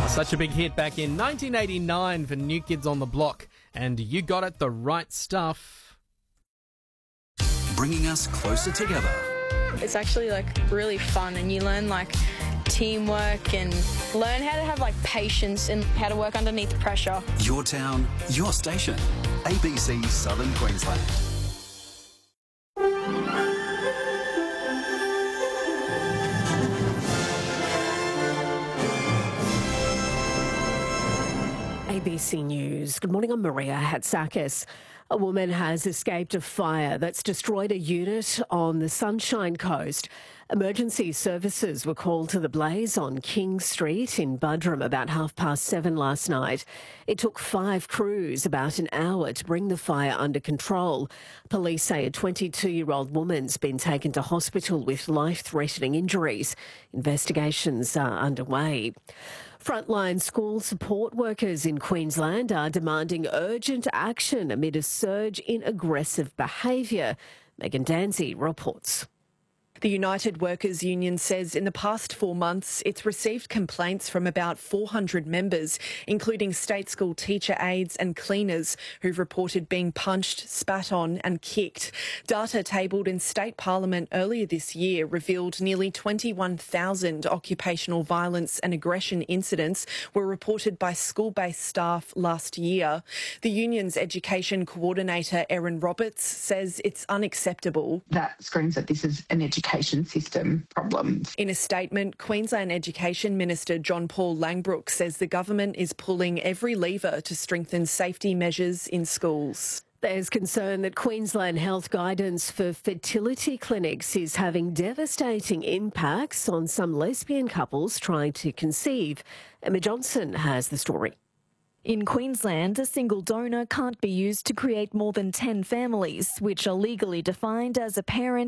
Such a big hit back in 1989 for New Kids on the Block, and You Got It, The Right Stuff. Bringing us closer together. It's actually really fun, and you learn teamwork and learn how to have patience and how to work underneath pressure. Your town, your station. ABC Southern Queensland. ABC News. Good morning, I'm Maria Hatzakis. A woman has escaped a fire that's destroyed a unit on the Sunshine Coast. Emergency services were called to the blaze on King Street in Buderim about 7:30 last night. It took 5 crews about an hour to bring the fire under control. Police say a 22-year-old woman's been taken to hospital with life-threatening injuries. Investigations are underway. Frontline school support workers in Queensland are demanding urgent action amid a surge in aggressive behaviour. Megan Danzy reports. The United Workers Union says in the past 4 months, it's received complaints from about 400 members, including state school teacher aides and cleaners who've reported being punched, spat on and kicked. Data tabled in State Parliament earlier this year revealed nearly 21,000 occupational violence and aggression incidents were reported by school-based staff last year. The union's education coordinator, Erin Roberts, says it's unacceptable. That screams that this is an education system problem. In a statement, Queensland Education Minister John Paul Langbroek says the government is pulling every lever to strengthen safety measures in schools. There's concern that Queensland health guidance for fertility clinics is having devastating impacts on some lesbian couples trying to conceive. Emma Johnson has the story. In Queensland, a single donor can't be used to create more than 10 families, which are legally defined as a parent